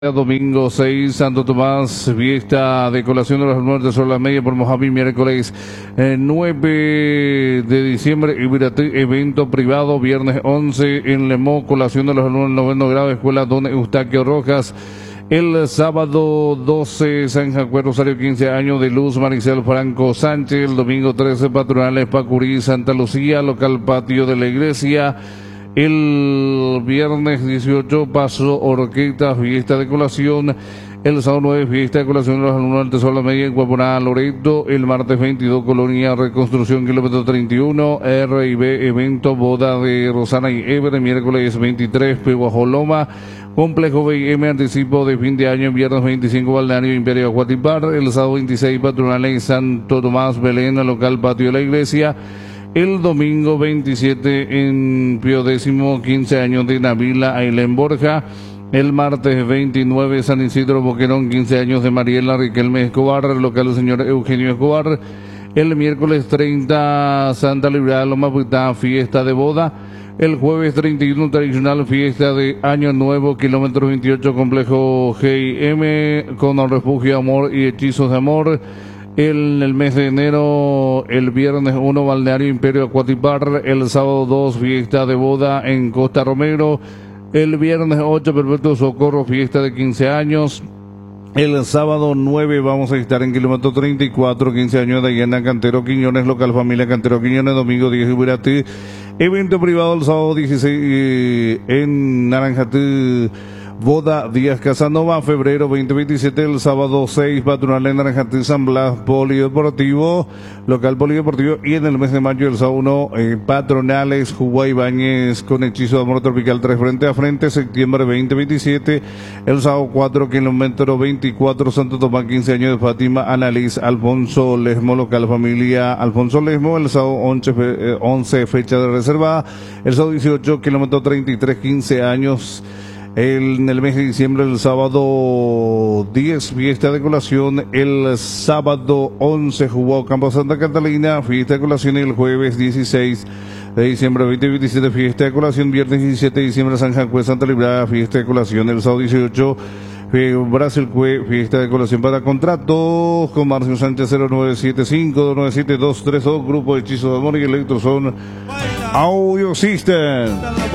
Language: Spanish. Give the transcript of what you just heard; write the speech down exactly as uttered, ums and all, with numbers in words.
Domingo seis, Santo Tomás, fiesta de colación de los muertos sobre la media por Mojave, miércoles eh, nueve de diciembre, Ibirati, evento privado, viernes once en Lemó, colación de los alumnos del noveno grado, Escuela Don Eustaquio Rojas. El sábado doce, San Jacué Rosario, quince años de Luz Maricel Franco Sánchez. El domingo trece, patronales Pacurí, Santa Lucía, local patio de la iglesia. El viernes dieciocho, paso orquesta, fiesta de colación. El sábado nueve, fiesta de colación de los alumnos del Tesoro de la Media en Guapuná, Loreto. El martes veintidós, Colonia Reconstrucción, kilómetro treinta y uno. R y B, evento, boda de Rosana y Ever. Miércoles veintitrés, Peguajoloma. Complejo B I M, anticipo de fin de año. Viernes veinticinco, Balneario Imperio Acuatipar. El sábado veintiséis, patronales Santo Tomás, Belén, local patio de la iglesia. El domingo veintisiete en Pío X, quince años de Navila, Ailén Borja. El martes veintinueve, San Isidro Boquerón, quince años de Mariela Riquelme Escobar, local del señor Eugenio Escobar. El miércoles treinta, Santa Librada Loma Putá, fiesta de boda. El jueves treinta y uno, tradicional fiesta de Año Nuevo, kilómetro veintiocho, complejo G I M, con el refugio Amor y Hechizos de Amor. El, el mes de enero, el viernes uno, Balneario Imperio Acuatipar. El sábado dos, fiesta de boda en Costa Romero. El viernes ocho, Perpetuo Socorro, fiesta de quince años. El sábado nueve vamos a estar en kilómetro treinta y cuatro, quince años de Diana Cantero Quiñones, local familia Cantero Quiñones. Domingo diez, Ibirati, evento privado. El sábado dieciséis en Naranjatí, boda Díaz Casanova. Febrero veinte veintisiete, el sábado seis, patronal en Naranjatí, San Blas, polideportivo, local polideportivo. Y en el mes de mayo, el sábado uno, eh, patronales Jugua Ibáñez con Hechizo de Amor Tropical tres, frente a frente. Septiembre veinte veintisiete, el sábado cuatro, kilómetro veinticuatro, Santo Tomás, quince años de Fátima Annalise Alfonso Lesmo, local familia Alfonso Lesmo. El sábado once, eh, once, fecha de reserva. El sábado dieciocho, kilómetro treinta y tres, quince años. El, en el mes de diciembre, el sábado diez, fiesta de colación. El sábado once, jugó Campo Santa Catalina, fiesta de colación. Y el jueves dieciséis de diciembre veinte veintisiete, fiesta de colación. Viernes diecisiete de diciembre, San Jacué Santa Librada, fiesta de colación. El sábado dieciocho, Brasil Cue, fiesta de colación. Para contratos con Marcio Sánchez, cero nueve siete cinco, dos nueve siete, dos tres dos, Grupo Hechizo de Amor y Electroson Audio System.